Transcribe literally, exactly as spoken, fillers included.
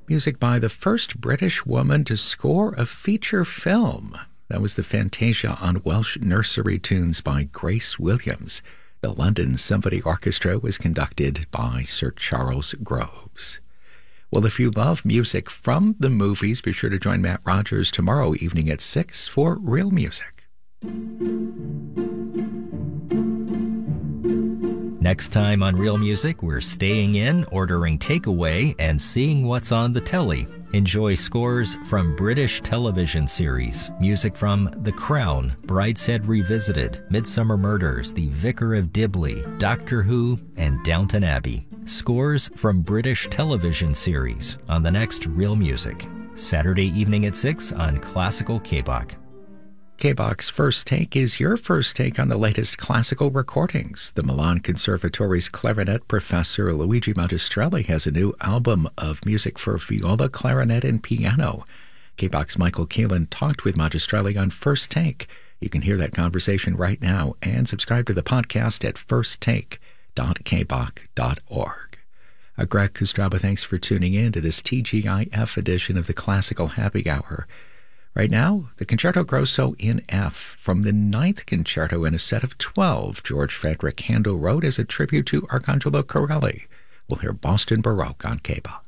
Music by the first British woman to score a feature film. That was the Fantasia on Welsh nursery tunes by Grace Williams. The London Symphony Orchestra was conducted by Sir Charles Groves. Well, if you love music from the movies, be sure to join Matt Rogers tomorrow evening at six for Real Music. Next time on Real Music, we're staying in, ordering takeaway, and seeing what's on the telly. Enjoy scores from British television series, music from The Crown, Brideshead Revisited, Midsummer Murders, The Vicar of Dibley, Doctor Who, and Downton Abbey. Scores from British television series on the next Real Music. Saturday evening at six on Classical K-Bach. K-Bach's First Take is your first take on the latest classical recordings. The Milan Conservatory's clarinet professor Luigi Magistrelli has a new album of music for viola, clarinet, and piano. K-Bach's Michael Keelan talked with Magistrelli on First Take. You can hear that conversation right now and subscribe to the podcast at first take dot k bach dot org. Uh, Greg Kostraba, thanks for tuning in to this T G I F edition of the Classical Happy Hour. Right now, the Concerto Grosso in F from the Ninth Concerto in a set of twelve George Frederick Handel wrote as a tribute to Arcangelo Corelli. We'll hear Boston Baroque on K-Bach.